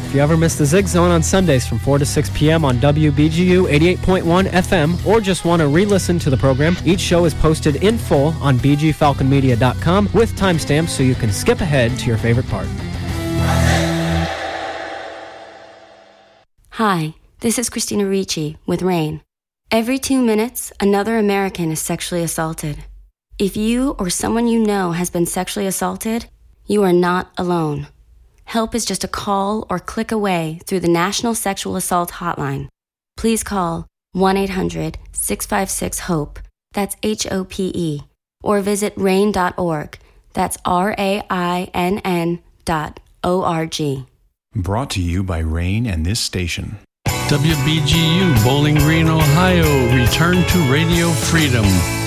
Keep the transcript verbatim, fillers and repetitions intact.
If you ever miss the Zig Zone on Sundays from four to six p.m. on W B G U eighty-eight point one F M, or just want to re-listen to the program, each show is posted in full on b g falcon media dot com with timestamps so you can skip ahead to your favorite part. Hi, this is Christina Ricci with RAIN. Every two minutes, another American is sexually assaulted. If you or someone you know has been sexually assaulted, you are not alone. Help is just a call or click away through the National Sexual Assault Hotline. Please call one eight hundred six five six HOPE, that's H O P E, or visit rain dot org, that's R A I N N dot O R G. Brought to you by RAIN and this station. W B G U, Bowling Green, Ohio, return to Radio Freedom.